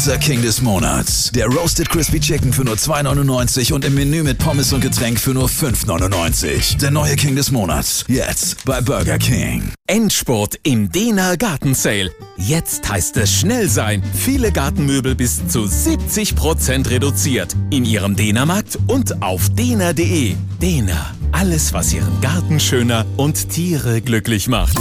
Unser King des Monats. Der Roasted Crispy Chicken für nur 2,99 und im Menü mit Pommes und Getränk für nur 5,99. Der neue King des Monats. Jetzt bei Burger King. Endspurt im Dehner Gartensale. Jetzt heißt es schnell sein. Viele Gartenmöbel bis zu 70% reduziert. In Ihrem Dehnermarkt und auf dehner.de. Dehner. Alles, was Ihren Garten schöner und Tiere glücklich macht.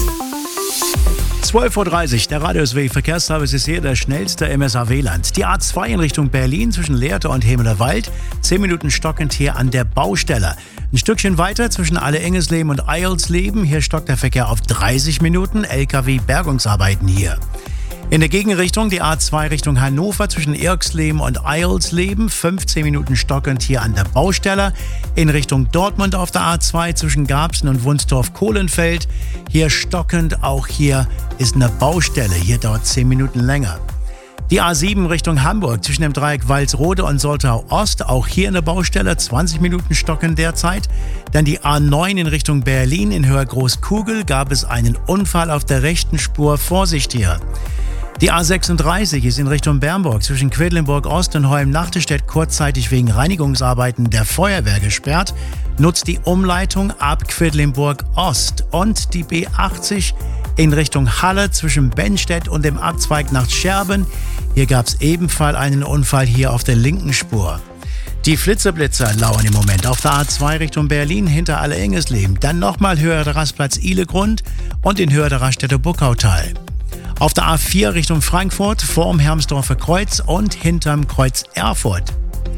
12.30 Uhr, der Radio SW Verkehrsservice ist hier der schnellste im SAW-Land. Die A2 in Richtung Berlin zwischen Lehrte und Hemelerwald, 10 Minuten stockend hier an der Baustelle. Ein Stückchen weiter zwischen Alle-Engesleben und Eilsleben, hier stockt der Verkehr auf 30 Minuten, LKW-Bergungsarbeiten hier. In der Gegenrichtung die A2 Richtung Hannover zwischen Irksleben und Eilsleben, 15 Minuten stockend hier an der Baustelle. In Richtung Dortmund auf der A2 zwischen Garbsen und Wunstorf-Kohlenfeld, hier stockend, auch hier ist eine Baustelle, hier dauert 10 Minuten länger. Die A7 Richtung Hamburg zwischen dem Dreieck Walsrode und Soltau Ost, auch hier eine Baustelle, 20 Minuten stockend derzeit. Dann die A9 in Richtung Berlin in Höhe Großkugel gab es einen Unfall auf der rechten Spur, Vorsicht hier. Die A36 ist in Richtung Bernburg zwischen Quedlinburg Ost und Holm-Nachterstedt kurzzeitig wegen Reinigungsarbeiten der Feuerwehr gesperrt. Nutzt die Umleitung ab Quedlinburg Ost. Und die B80 in Richtung Halle zwischen Bennstedt und dem Abzweig nach Scherben. Hier gab es ebenfalls einen Unfall hier auf der linken Spur. Die Flitzeblitzer lauern im Moment auf der A2 Richtung Berlin hinter Alle-Engesleben. Dann nochmal höher der Rastplatz Ihlegrund und in höher der Raststätte Buckautal. Auf der A4 Richtung Frankfurt, vorm Hermsdorfer Kreuz und hinterm Kreuz Erfurt.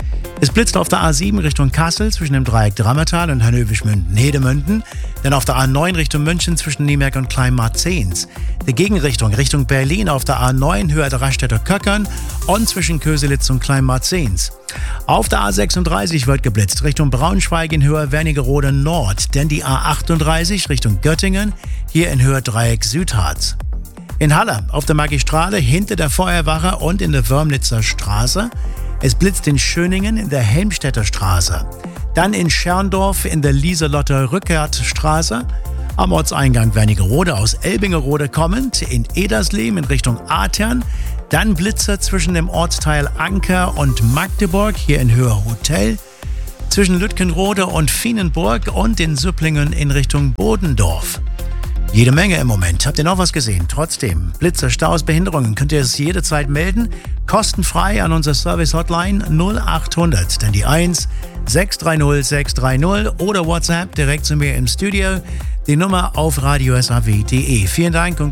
Es blitzt auf der A7 Richtung Kassel zwischen dem Dreieck Drammertal und Hannöwisch-Münden-Hedemünden. Dann auf der A9 Richtung München zwischen Niemerk und Kleinmarzens. Die Gegenrichtung Richtung Berlin auf der A9 höher der Raststätter Köckern und zwischen Köselitz und Kleinmarzens. Auf der A36 wird geblitzt Richtung Braunschweig in Höhe Wernigerode Nord. Denn die A38 Richtung Göttingen, hier in Höhe Dreieck Südharz. In Halle auf der Magistrale hinter der Feuerwache und in der Wörmnitzer Straße. Es blitzt in Schöningen in der Helmstedter Straße. Dann in Scherndorf in der Lieselotter Rückertstraße. Am Ortseingang Wernigerode aus Elbingerode kommend. In Edersleben in Richtung Atern. Dann Blitzer zwischen dem Ortsteil Anker und Magdeburg hier in Höhe Hotel. Zwischen Lütgenrode und Fienenburg und in Süpplingen in Richtung Bodendorf. Jede Menge im Moment. Habt ihr noch was gesehen? Trotzdem, Blitzer, Staus, Behinderungen, könnt ihr es jederzeit melden. Kostenfrei an unserer Service-Hotline 0800, dann die 1 630 630 oder WhatsApp direkt zu mir im Studio. Die Nummer auf radiosaw.de. Vielen Dank und